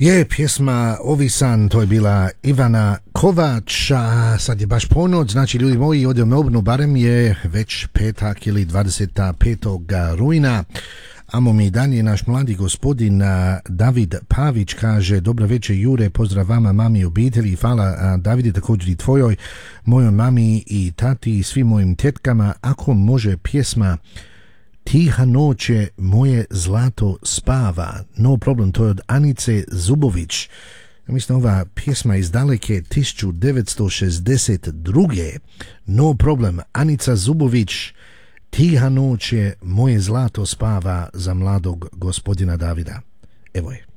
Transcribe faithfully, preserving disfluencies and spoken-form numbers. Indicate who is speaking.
Speaker 1: Je, pjesma Ovisan, to je bila Ivana Kovač, a sad je baš ponoć, znači ljudi moji, odem na obnu, barem je već petak ili dvadeset petog rujna. Amo mi dan je naš mladi gospodin David Pavić, kaže: dobro večer Jure, pozdrav vama, mami i obitelji. Hvala Davide, također i tvojoj, mojoj mami i tati i svim mojim tetkama. Ako može pjesma Tiha noć je, moje zlato spava, no problem, to je od Anice Zubović. Mislim, ova pjesma iz daleke tisuću devetsto šezdeset druge. No problem, Anica Zubović, Tiha noć je, moje zlato spava, za mladog gospodina Davida. Evo je.